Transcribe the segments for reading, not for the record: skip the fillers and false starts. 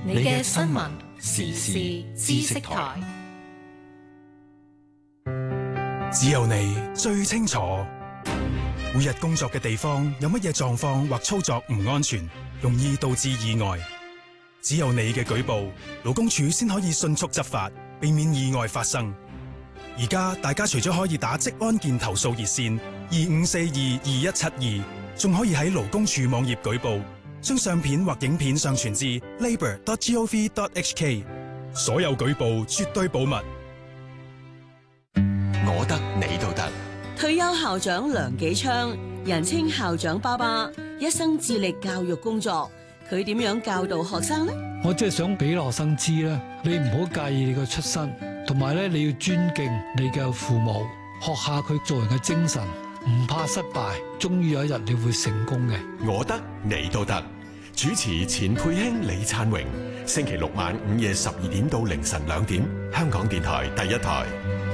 你嘅新聞時事知識台， 只有你最清楚，每日工作嘅地方有乜嘢狀況或操作唔安全，容易導致意外。只有你嘅舉報，勞工處先可以迅速執法，避免意外發生。而家大家除咗可以打職安健投訴熱線25422172，仲可以喺勞工處網頁舉報，將相片或影片上傳至 labour.gov.hk， 所有舉報絕對保密。 我得你都得。 退休校長梁紀昌，人稱校長爸爸，一生致力教育工作。佢點樣教導學生呢？ 我即係想俾學生知咧，你唔好介意你個出身，同埋咧你要尊敬你嘅父母，學下佢做人嘅精神，唔怕失敗，終於有一日你會成功嘅。 我得你都得。主持錢佩卿、李燦榮，星期六晚午夜12點到凌晨2點，香港電台第一台。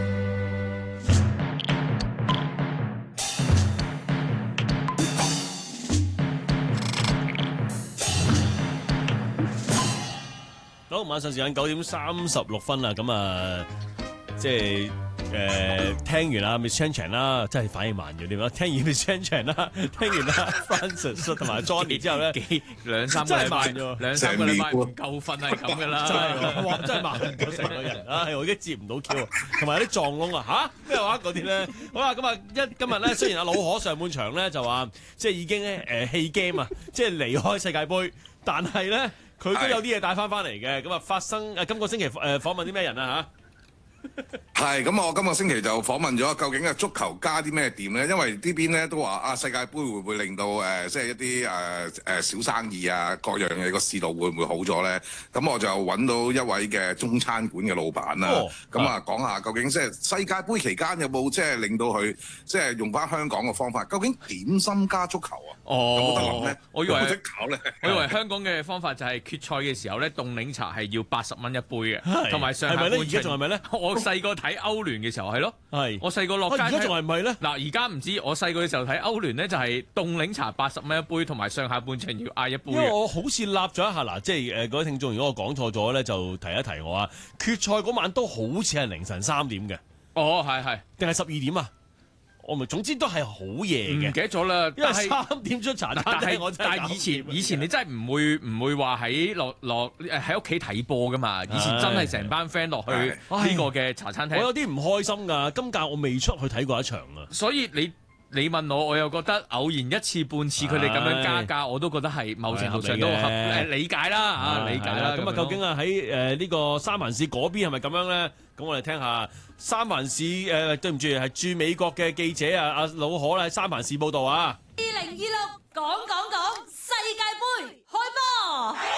好，晚上時間9點36分啦，咁啊，即係聽完阿 Miss Chan Chan 啦，真係反應慢咗啲啦。聽完 Miss Chan Chan 啦，聽完啦 Francis 同埋 Johnny 之後咧， 兩三個禮拜唔夠瞓係咁噶啦， 真係哇，真係慢咗成個人。唉，我已經接唔到 Q， 同埋有啲撞窿啊嚇咩話嗰啲咧。好啦，咁啊今日咧，雖然阿老可上半場咧就話即係已經棄 game 啊，即係離開世界盃，但係咧。佢都有啲嘢帶翻嚟嘅，咁啊發生今個星期訪問啲咩人啊嚇？ 係咁，我今個星期就訪問咗究竟嘅足球加啲咩店咧？因為呢邊咧都話啊，世界盃會唔會令到即係一啲小生意啊各樣嘅個市道會唔會好咗咧？咁我就揾到一位嘅中餐館嘅老闆啦，咁講下究竟即係世界盃期間有冇即係令到佢即係用翻香港嘅方法？究竟點心加足球啊？有冇得諗咧？ 我以為搞咧， 我以為香港嘅方法就係決賽嘅時候咧，凍檸茶係要80蚊一杯嘅，同埋上下半程。係咪咧？而家仲係咪咧？我細個睇歐聯嘅時候係咯，係我細個落街。而家仲係唔係咧？嗱，而家唔知，我細個嘅時候睇歐聯咧，就係凍檸茶80蚊一杯，同埋上下半程要嗌一杯。因為我好似立咗一下嗱，即係各位聽眾，如果我講錯咗咧，就提一提我啊。決賽嗰晚都好似係凌晨3點嘅。 哦，係定係12點啊？我咪總之都係好夜嘅， 唔記得咗啦。 因為3點出茶餐廳， 但係以前你真係唔會話喺喺屋企睇波噶嘛？以前真係成班 friend 落去呢個嘅茶餐廳。 我有啲唔開心㗎，今屆我未出去睇過一場啊。 所以你問我又覺得偶然一次半次佢哋咁樣加價，我都覺得係某程度上都理解啦，理解啦。咁啊，究竟啊喺呢個三藩市嗰邊係咪咁樣咧？咁我哋聽下三藩市對唔住係駐美國嘅記者啊，阿老可喺三藩市報道啊。 2026講世界盃開波。